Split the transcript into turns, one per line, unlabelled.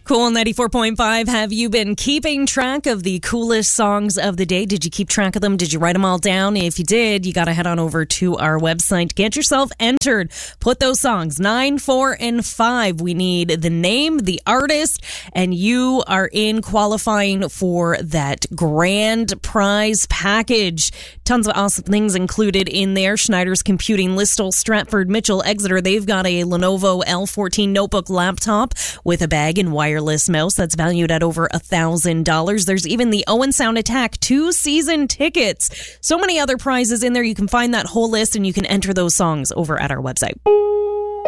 Cool 94.5. Have you been keeping track of the coolest songs of the day? Did you keep track of them? Did you write them all down? If you did, you got to head on over to our website. Get yourself entered. Put those songs 9, 4, and 5. We need the name, the artist, and you are in qualifying for that grand prize package. Tons of awesome things included in there. Schneider's Computing, Listowel, Stratford, Mitchell, Exeter. They've got a Lenovo L14 notebook laptop with a bag and wireless mouse that's valued at over $1,000. There's even the Owen Sound Attack 2-season tickets. So many other prizes in there. You can find that whole list and you can enter those songs over at our website.